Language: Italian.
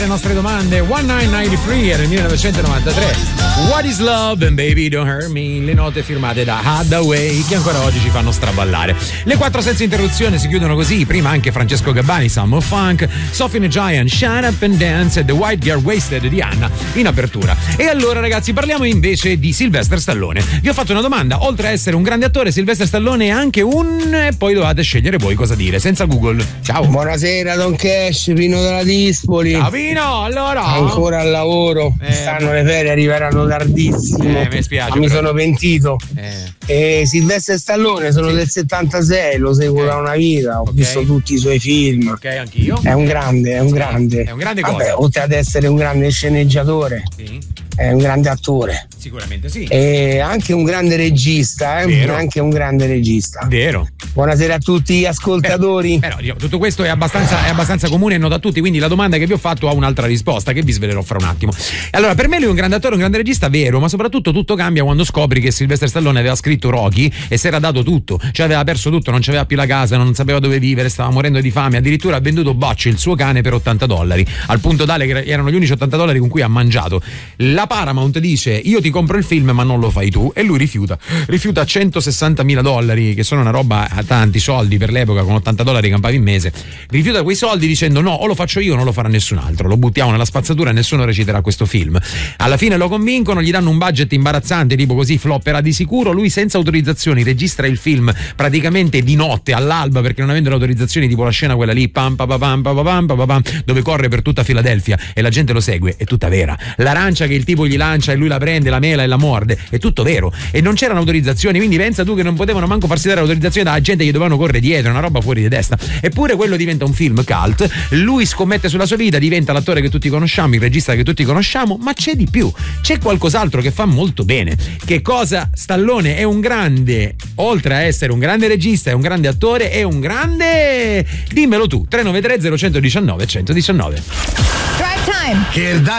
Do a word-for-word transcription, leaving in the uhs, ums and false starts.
Le nostre domande. millenovecentonovantatré era il millenovecentonovantatré. What is love and baby don't hurt me? Le note firmate da Hathaway che ancora oggi ci fanno straballare. Le quattro senza interruzione si chiudono così. Prima anche Francesco Gabbani, Some of Funk, Sophie and the Giant, Shut Up and Dance e The White Girl Wasted di Anna in apertura. E allora ragazzi parliamo invece di Sylvester Stallone. Vi ho fatto una domanda. Oltre a essere un grande attore, Sylvester Stallone è anche un... e poi dovete scegliere voi cosa dire senza Google. Ciao. Buonasera Don Cash, Pino della Dispoli. Ciao Pino, allora ancora al lavoro, eh, stanno le ferie, arriveranno tardissimo. Eh, mi spiace. Mi sono pentito. Eh. E Sylvester Stallone sono sì. del settantasei, lo seguo okay. da una vita, ho okay. visto tutti i suoi film. Ok, anch'io. È un grande, è un grande. È un grande Vabbè, cosa. oltre ad essere un grande sceneggiatore, sì. è un grande attore. Sicuramente sì. E anche un grande regista, eh? Vero. Anche un grande regista. Vero. Buonasera a tutti gli ascoltatori. Però, però diciamo, tutto questo è abbastanza, è abbastanza comune e noto a tutti, quindi la domanda che vi ho fatto ha un'altra risposta che vi svelerò fra un attimo. Allora, per me lui è un grande attore, un grande regista, vero, ma soprattutto tutto cambia quando scopri che Sylvester Stallone aveva scritto Rocky e si era dato tutto, cioè aveva perso tutto, non c'aveva più la casa, non sapeva dove vivere, stava morendo di fame, addirittura ha venduto Butch, il suo cane, per ottanta dollari, al punto tale che erano gli unici ottanta dollari con cui ha mangiato. La Paramount dice io ti compro il film ma non lo fai tu, e lui rifiuta rifiuta centosessantamila dollari, che sono una roba a tanti soldi per l'epoca, con ottanta dollari campavi in mese, rifiuta quei soldi dicendo no, o lo faccio io o non lo farà nessun altro, lo buttiamo nella spazzatura e nessuno reciterà questo film. Alla fine lo convincono, gli danno un budget imbarazzante, tipo così flopperà di sicuro, lui senza autorizzazioni registra il film praticamente di notte all'alba, perché non avendo le autorizzazioni, tipo la scena quella lì pam pam pam pam pam pam pam, dove corre per tutta Filadelfia e la gente lo segue, è tutta vera. L'arancia che il tipo gli lancia e lui la prende, la mela e la morde, è tutto vero, e non c'erano autorizzazioni, quindi pensa tu che non potevano manco farsi dare autorizzazione dalla gente, gli dovevano correre dietro, una roba fuori di testa. Eppure quello diventa un film cult, lui scommette sulla sua vita, diventa l'attore che tutti conosciamo, il regista che tutti conosciamo, ma c'è di più, c'è qualcos'altro che fa molto bene. Che cosa? Stallone è un grande, oltre a essere un grande regista, è un grande attore, è un grande... dimmelo tu, tre nove tre zero uno uno nove uno uno nove. Drive Time. Che